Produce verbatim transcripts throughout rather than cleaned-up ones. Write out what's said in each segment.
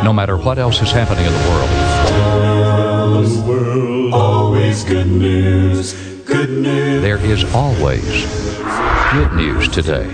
no matter what else is happening in the world. The world, always good news, good news. There is always good news today.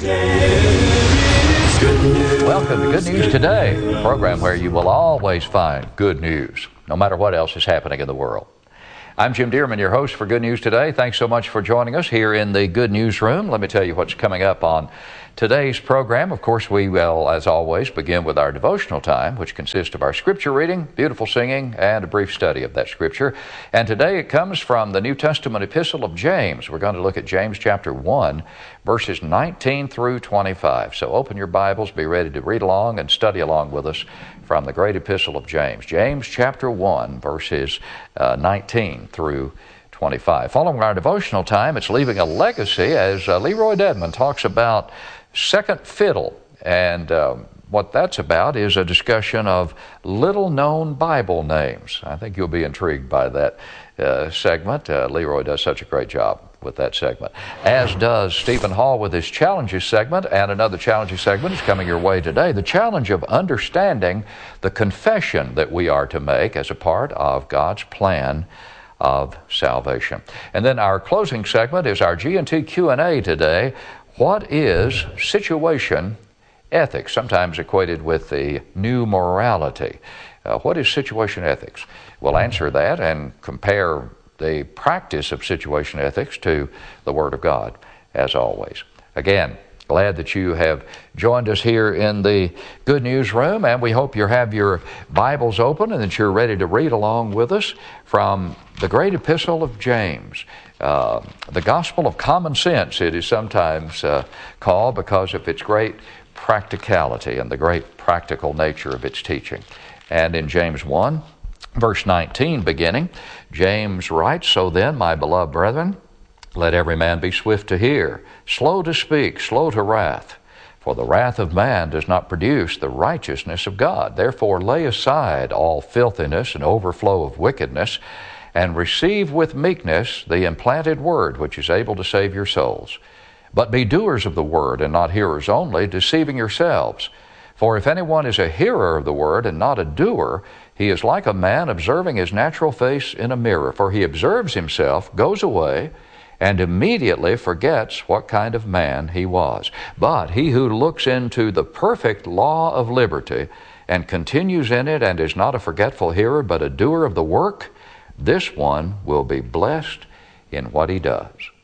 Welcome to Good News Today, a program where you will always find good news, no matter what else is happening in the world. I'm Jim Dearman, your host for Good News Today. Thanks so much for joining us here in the Good News Room. Let me tell you what's coming up on today's program. Of course, we will, as always, begin with our devotional time, which consists of our scripture reading, beautiful singing, and a brief study of that scripture. And today it comes from the New Testament epistle of James. We're going to look at James chapter one, verses nineteen through twenty-five. So open your Bibles, be ready to read along and study along with us from the great epistle of James. James chapter one, verses uh, nineteen through twenty-five. Following our devotional time, it's Leaving a Legacy as uh, Leroy Dedman talks about second fiddle. And um, what that's about is a discussion of little-known Bible names. I think you'll be intrigued by that uh, segment. Uh, Leroy does such a great job with that segment, as does Stephen Hall with his Challenges segment, and another Challenges segment is coming your way today. The challenge of understanding the confession that we are to make as a part of God's plan of salvation. And then our closing segment is our G and T Q and A today. What is situation ethics, sometimes equated with the new morality? Uh, what is situation ethics? We'll answer that and compare the practice of situation ethics to the Word of God, as always. Again, glad that you have joined us here in the Good News Room, and we hope you have your Bibles open and that you're ready to read along with us from the great epistle of James. Uh, the Gospel of Common Sense, it is sometimes uh, called because of its great practicality and the great practical nature of its teaching. And in James one, verse nineteen beginning, James writes, "So then, my beloved brethren, let every man be swift to hear, slow to speak, slow to wrath. For the wrath of man does not produce the righteousness of God. Therefore lay aside all filthiness and overflow of wickedness, and receive with meekness the implanted word which is able to save your souls. But be doers of the word, and not hearers only, deceiving yourselves. For if anyone is a hearer of the word and not a doer, he is like a man observing his natural face in a mirror. For he observes himself, goes away, and immediately forgets what kind of man he was. But he who looks into the perfect law of liberty and continues in it, and is not a forgetful hearer, but a doer of the work, this one will be blessed in what he does."